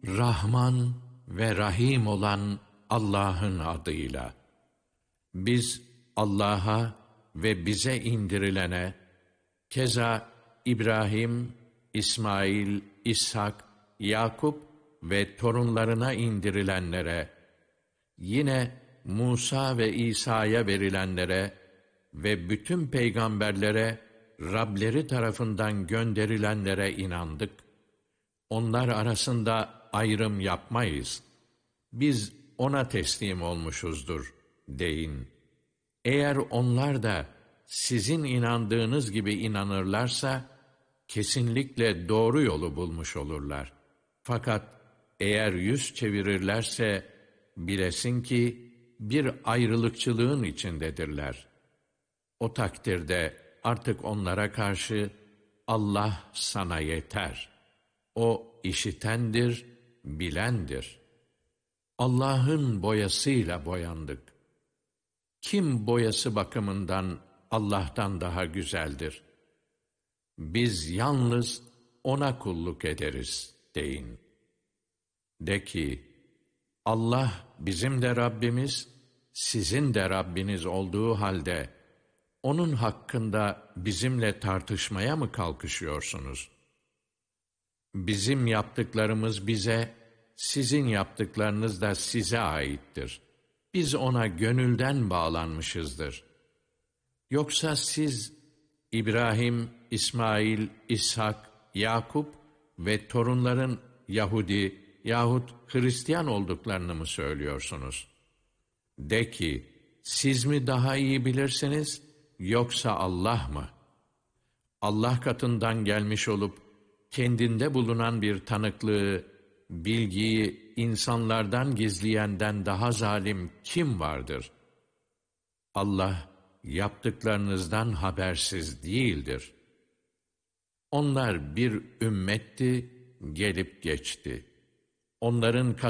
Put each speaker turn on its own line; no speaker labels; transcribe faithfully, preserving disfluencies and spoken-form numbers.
Rahman ve Rahim olan Allah'ın adıyla. Biz Allah'a ve bize indirilene, keza İbrahim, İsmail, İshak, Yakup ve torunlarına indirilenlere, yine Musa ve İsa'ya verilenlere ve bütün peygamberlere Rableri tarafından gönderilenlere inandık. Onlar arasında ayrım yapmayız. Biz ona teslim olmuşuzdur deyin. Eğer onlar da sizin inandığınız gibi inanırlarsa, kesinlikle doğru yolu bulmuş olurlar. Fakat eğer yüz çevirirlerse, bilesin ki bir ayrılıkçılığın içindedirler. O takdirde artık onlara karşı Allah sana yeter. O işitendir, bilendir. Allah'ın boyasıyla boyandık. Kim boyası bakımından Allah'tan daha güzeldir? Biz yalnız O'na kulluk ederiz deyin. De ki, Allah bizim de Rabbimiz, sizin de Rabbiniz olduğu halde, O'nun hakkında bizimle tartışmaya mı kalkışıyorsunuz? Bizim yaptıklarımız bize, sizin yaptıklarınız da size aittir. Biz O'na gönülden bağlanmışızdır. Yoksa siz, İbrahim, İsmail, İshak, Yakup ve torunların Yahudi yahut Hristiyan olduklarını mı söylüyorsunuz? De ki, siz mi daha iyi bilirsiniz, yoksa Allah mı? Allah katından gelmiş olup, kendinde bulunan bir tanıklığı, bilgiyi insanlardan gizleyenden daha zalim kim vardır? Allah, yaptıklarınızdan habersiz değildir. Onlar bir ümmetti, gelip geçti. Onların